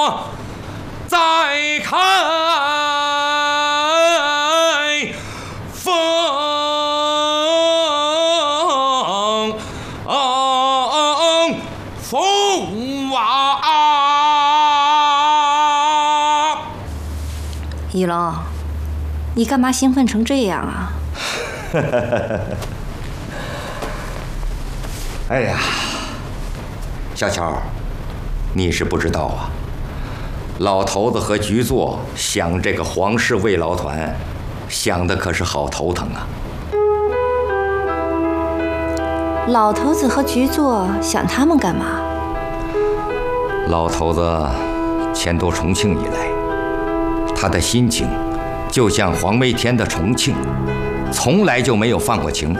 我再开封啊！ 一龙，你干嘛兴奋成这样啊？ 哎呀，小乔，你是不知道啊，老头子和局座想这个皇室慰劳团，想的可是好头疼啊。 老头子和局座想他们干嘛？ 老头子迁都重庆以来，他的心情就像黄梅天的重庆，从来就没有放过情。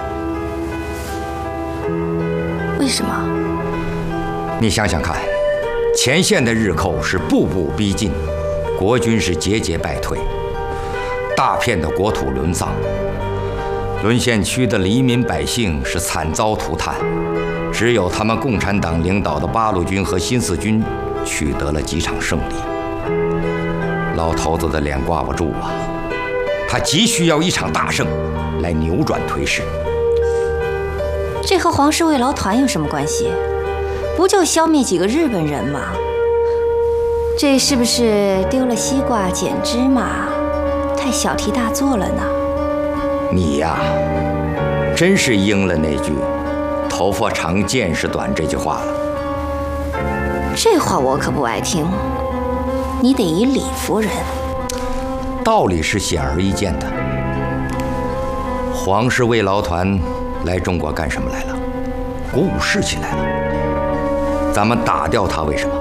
为什么？ 你想想看，前线的日寇是步步逼近，国军是节节败退，大片的国土沦丧，沦陷区的黎民百姓是惨遭涂炭，只有他们共产党领导的八路军和新四军取得了几场胜利。老头子的脸挂不住啊，他急需要一场大胜来扭转颓势。 这和皇室慰劳团有什么关系？不就消灭几个日本人吗？这是不是丢了西瓜捡芝麻，太小题大做了呢？ 你呀，真是应了那句“头发长见识短”这句话了。 这话我可不爱听，你得以理服人。 道理是显而易见的。皇室慰劳团来中国干什么来了？鼓舞士气来了。咱们打掉他为什么？